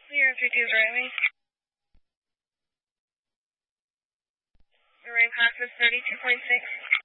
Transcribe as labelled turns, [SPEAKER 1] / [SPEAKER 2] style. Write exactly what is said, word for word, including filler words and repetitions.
[SPEAKER 1] zero three two driving. Your rate pass is thirty-two point six.